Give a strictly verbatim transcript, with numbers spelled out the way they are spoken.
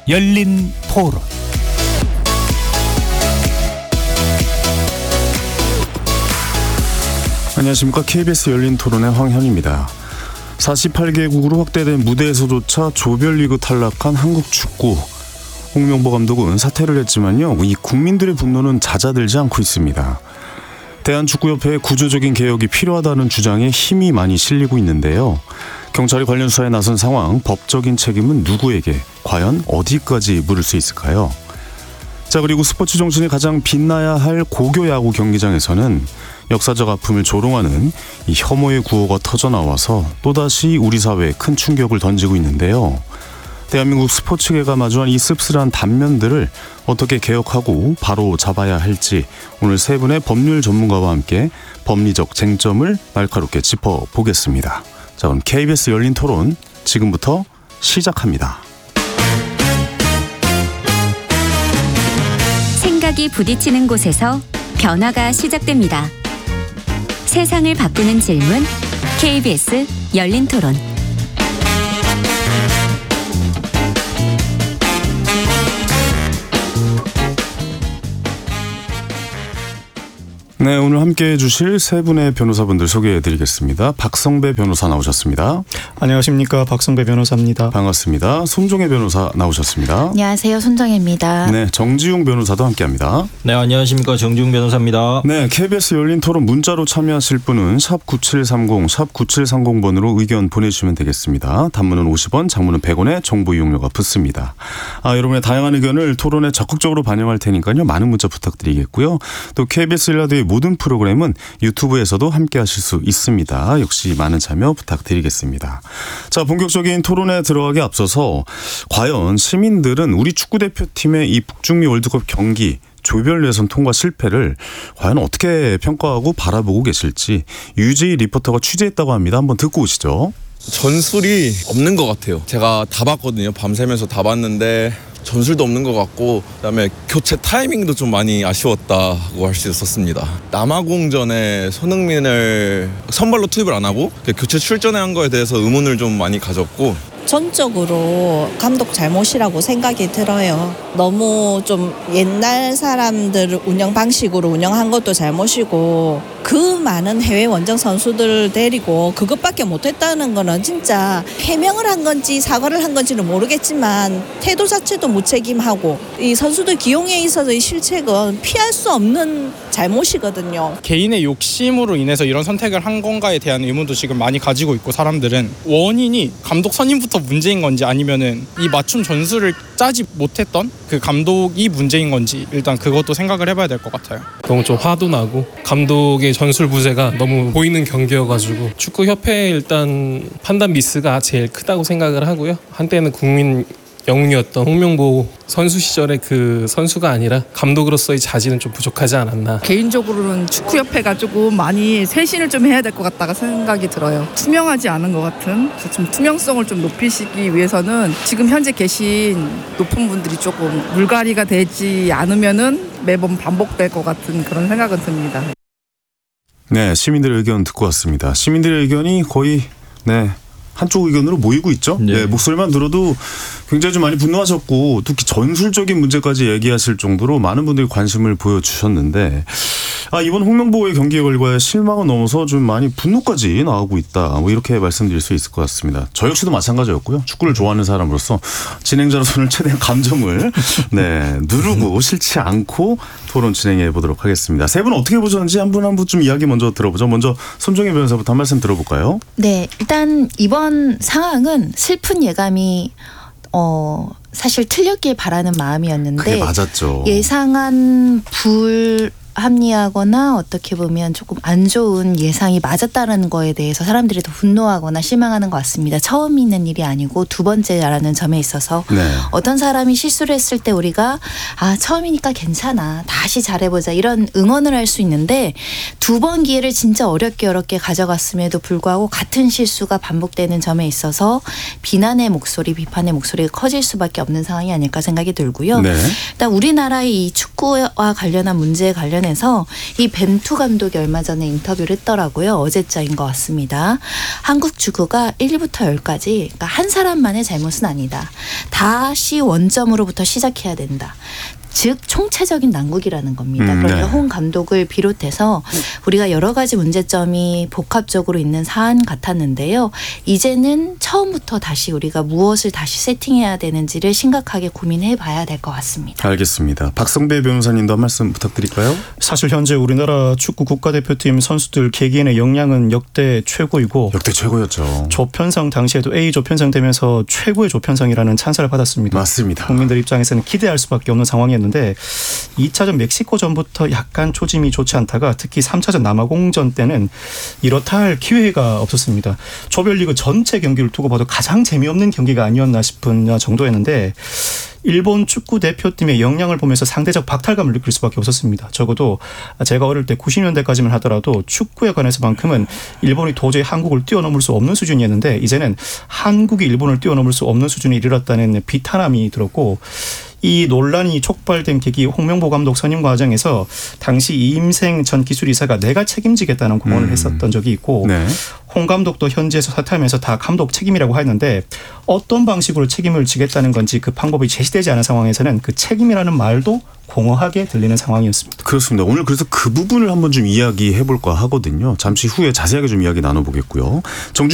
열린 토론. 안녕하십니까. 케이비에스 열린 토론의 황현입니다. 사십팔 개국으로 확대된 무대에서조차 조별리그 탈락한 한국 축구. 홍명보 감독은 사퇴를 했지만요, 이 국민들의 분노는 잦아들지 않고 있습니다. 대한축구협회의 구조적인 개혁이 필요하다는 주장에 힘이 많이 실리고 있는데요. 경찰이 관련 수사에 나선 상황, 법적인 책임은 누구에게, 과연 어디까지 물을 수 있을까요? 자, 그리고 스포츠 정신이 가장 빛나야 할 고교 야구 경기장에서는 역사적 아픔을 조롱하는 이 혐오의 구호가 터져나와서 또다시 우리 사회에 큰 충격을 던지고 있는데요. 대한민국 스포츠계가 마주한 이 씁쓸한 단면들을 어떻게 개혁하고 바로 잡아야 할지 오늘 세 분의 법률 전문가와 함께 법리적 쟁점을 날카롭게 짚어보겠습니다. 자, 그럼 케이비에스 열린 토론 지금부터 시작합니다. 생각이 부딪히는 곳에서 변화가 시작됩니다. 세상을 바꾸는 질문, 케이비에스 열린 토론. 네, 오늘 함께해 주실 세 분의 변호사분들 소개해드리겠습니다. 박성배 변호사 나오셨습니다. 안녕하십니까. 박성배 변호사입니다. 반갑습니다. 손종혜 변호사 나오셨습니다. 안녕하세요. 손정혜입니다. 네, 정지용 변호사도 함께합니다. 네, 안녕하십니까. 정지용 변호사입니다. 네, 케이비에스 열린 토론 문자로 참여하실 분은 샵 구칠삼공, 샵 구칠삼공 번으로 의견 보내주시면 되겠습니다. 단문은 오십 원, 장문은 백 원의 정보 이용료가 붙습니다. 아, 여러분의 다양한 의견을 토론에 적극적으로 반영할 테니까요, 많은 문자 부탁드리겠고요. 또 케이비에스 일라디오의 모든 프로그램은 유튜브에서도 함께 하실 수 있습니다. 역시 많은 참여 부탁드리겠습니다. 자, 본격적인 토론에 들어가기 앞서서 과연 시민들은 우리 축구대표팀의 이 북중미 월드컵 경기 조별 예선 통과 실패를 과연 어떻게 평가하고 바라보고 계실지 유지희 리포터가 취재했다고 합니다. 한번 듣고 오시죠. 전술이 없는 것 같아요. 제가 다 봤거든요. 밤새면서 다 봤는데 전술도 없는 것 같고, 그다음에 교체 타이밍도 좀 많이 아쉬웠다고 할 수 있었습니다. 남아공전에 손흥민을 선발로 투입을 안 하고 교체 출전한 거에 대해서 의문을 좀 많이 가졌고, 전적으로 감독 잘못이라고 생각이 들어요. 너무 좀 옛날 사람들 운영 방식으로 운영한 것도 잘못이고, 그 많은 해외 원정 선수들을 데리고 그것밖에 못했다는 거는 진짜 해명을 한 건지 사과를 한 건지는 모르겠지만 태도 자체도 무책임하고, 이 선수들 기용에 있어서의 실책은 피할 수 없는 잘못이거든요. 개인의 욕심으로 인해서 이런 선택을 한 건가에 대한 의문도 지금 많이 가지고 있고, 사람들은 원인이 감독 선임부터 문제인 건지 아니면은 이 맞춤 전술을 짜지 못했던 그 감독이 문제인 건지, 일단 그것도 생각을 해봐야 될 것 같아요. 너무 좀 화도 나고 감독의 전술 부재가 너무 보이는 경기여가지고 축구협회의 일단 판단 미스가 제일 크다고 생각을 하고요. 한때는 국민 영웅이었던 홍명보 선수 시절의 그 선수가 아니라 감독으로서의 자질은 좀 부족하지 않았나. 개인적으로는 축구협회가 조금 많이 쇄신을 좀 해야 될 것 같다가 생각이 들어요. 투명하지 않은 것 같은, 좀 투명성을 좀 높이시기 위해서는 지금 현재 계신 높은 분들이 조금 물갈이가 되지 않으면은 매번 반복될 것 같은 그런 생각은 듭니다. 네, 시민들의 의견 듣고 왔습니다. 시민들의 의견이 거의 네 한쪽 의견으로 모이고 있죠. 네. 네, 목소리만 들어도 굉장히 좀 많이 분노하셨고, 특히 전술적인 문제까지 얘기하실 정도로 많은 분들이 관심을 보여주셨는데, 아, 이번 홍명보의 경기 결과에 실망을 넘어서 좀 많이 분노까지 나오고 있다, 뭐 이렇게 말씀드릴 수 있을 것 같습니다. 저 역시도 마찬가지였고요. 축구를 좋아하는 사람으로서 진행자로서는 최대한 감정을 네 누르고 싫지 않고 토론 진행해 보도록 하겠습니다. 세 분 어떻게 보셨는지 한 분 한 분 좀 이야기 먼저 들어보죠. 먼저 손종혜 변호사부터 한 말씀 들어볼까요? 네, 일단 이번 상황은 슬픈 예감이 어 사실 틀렸길 바라는 마음이었는데, 그게 맞았죠. 예상한 불 합리하거나 어떻게 보면 조금 안 좋은 예상이 맞았다는 거에 대해서 사람들이 더 분노하거나 실망하는 것 같습니다. 처음 있는 일이 아니고 두 번째라는 점에 있어서 네. 어떤 사람이 실수를 했을 때 우리가 아 처음이니까 괜찮아, 다시 잘해보자, 이런 응원을 할 수 있는데, 두 번 기회를 진짜 어렵게 어렵게 가져갔음에도 불구하고 같은 실수가 반복되는 점에 있어서 비난의 목소리, 비판의 목소리가 커질 수밖에 없는 상황이 아닐까 생각이 들고요. 네. 일단 우리나라의 이 축구와 관련한 문제에 관련해 관련해서 이 벤투 감독이 얼마 전에 인터뷰를 했더라고요. 어제자인 것 같습니다. 한국 축구가 일부터 열까지 그러니까 한 사람만의 잘못은 아니다. 다시 원점으로부터 시작해야 된다. 즉 총체적인 난국이라는 겁니다. 음, 그러니까 네. 홍 감독을 비롯해서 우리가 여러 가지 문제점이 복합적으로 있는 사안 같았는데요. 이제는 처음부터 다시 우리가 무엇을 다시 세팅해야 되는지를 심각하게 고민해 봐야 될 것 같습니다. 알겠습니다. 박성배 변호사님도 한 말씀 부탁드릴까요? 사실 현재 우리나라 축구 국가대표팀 선수들 개개인의 역량은 역대 최고이고 역대 최고였죠. 조편성 당시에도 A 조편성 되면서 최고의 조편성이라는 찬사를 받았습니다. 맞습니다. 국민들 입장에서는 기대할 수밖에 없는 상황이었는데 이 차전 멕시코전부터 약간 초짐이 좋지 않다가 특히 삼 차전 남아공전 때는 이렇다 할 기회가 없었습니다. 조별리그 전체 경기를 두고 봐도 가장 재미없는 경기가 아니었나 싶은 정도였는데 일본 축구 대표팀의 역량을 보면서 상대적 박탈감을 느낄 수밖에 없었습니다. 적어도 제가 어릴 때 구십 년대까지만 하더라도 축구에 관해서만큼은 일본이 도저히 한국을 뛰어넘을 수 없는 수준이었는데 이제는 한국이 일본을 뛰어넘을 수 없는 수준에 이르렀다는 비탄함이 들었고 이 논란이 촉발된 계기 홍명보 감독 선임 과정에서 당시 이임생 전 기술이사가 내가 책임지겠다는 공언을 음. 했었던 적이 있고 네. 홍 감독도 현지에서 사퇴하면서 다 감독 책임이라고 했는데 어떤 방식으로 책임을 지겠다는 건지 그 방법이 제시되지 않은 상황에서는 그 책임이라는 말도 공허하게 들리는 상황이었습니다. 그렇습니다. 오늘 그래서 그 부분을 한번 좀 이야기해 볼까 하거든요. 잠시 후에 자세하게 좀 이야기 나눠보겠고요. 정준